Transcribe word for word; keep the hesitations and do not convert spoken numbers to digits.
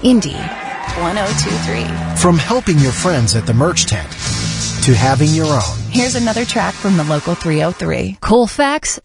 Indy one oh two three. From helping your friends at the merch tent to having your own. Here's another track from the local three oh three. Colfax